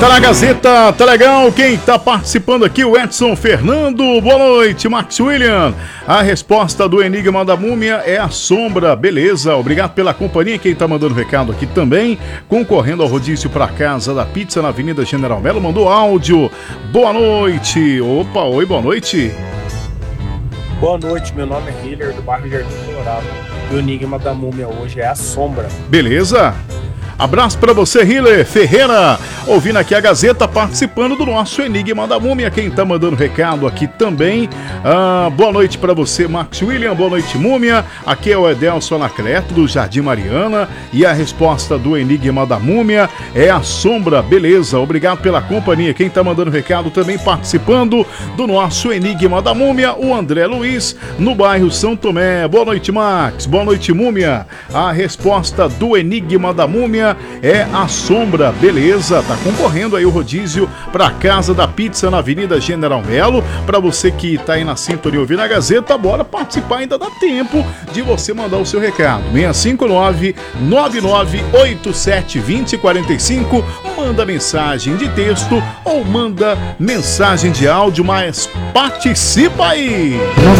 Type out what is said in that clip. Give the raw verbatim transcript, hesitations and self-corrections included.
Tá na Gazeta, tá legal. Quem tá participando aqui, o Edson Fernando. Boa noite, Max William. A resposta do Enigma da Múmia é a sombra. Beleza, obrigado pela companhia. Quem tá mandando recado aqui também, concorrendo ao rodízio pra Casa da Pizza na Avenida General Melo, mandou áudio. Boa noite. Opa, oi, boa noite. Boa noite, meu nome é Hiller, do bairro Jardim Colorado. E o Enigma da Múmia hoje é a sombra. Beleza. Abraço pra você, Hiller Ferreira, ouvindo aqui a Gazeta, participando do nosso Enigma da Múmia. Quem tá mandando recado aqui também, ah, boa noite pra você, Max William, boa noite, Múmia. Aqui é o Edelson Anacleto, do Jardim Mariana, e a resposta do Enigma da Múmia é a sombra. Beleza, obrigado pela companhia. Quem tá mandando recado também, participando do nosso Enigma da Múmia, o André Luiz, no bairro São Tomé. Boa noite, Max, boa noite, Múmia. A resposta do Enigma da Múmia é a sombra. Beleza, tá concorrendo aí o rodízio pra Casa da Pizza na Avenida General Melo. Pra você que tá aí na sintonia ouvindo a Gazeta, bora participar, ainda dá tempo de você mandar o seu recado. seis cinco nove, nove nove oito sete, dois zero quatro cinco, manda mensagem de texto ou manda mensagem de áudio, mas participa aí!